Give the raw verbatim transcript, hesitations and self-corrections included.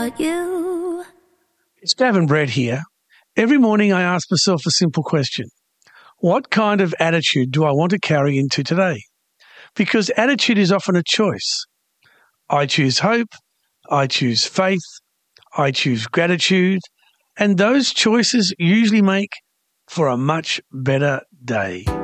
about you. It's Gavin Brett here. Every morning I ask myself a simple question. What kind of attitude do I want to carry into today? Because attitude is often a choice. I choose hope, I choose faith, I choose gratitude, and those choices usually make for a much better day.